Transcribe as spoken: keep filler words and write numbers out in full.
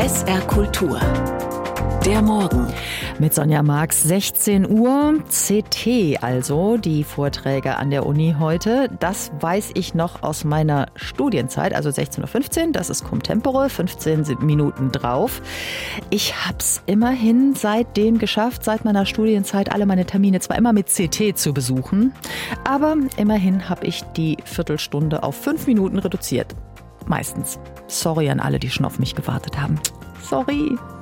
S R Kultur. Der Morgen. Mit Sonja Marx, sechzehn Uhr, C T also, die Vorträge an der Uni heute. Das weiß ich noch aus meiner Studienzeit, also sechzehn Uhr fünfzehn, das ist Cum Tempore, fünfzehn Minuten drauf. Ich hab's immerhin seitdem geschafft, seit meiner Studienzeit alle meine Termine zwar immer mit C T zu besuchen, aber immerhin habe ich die Viertelstunde auf fünf Minuten reduziert. Meistens. Sorry an alle, die schon auf mich gewartet haben. Sorry.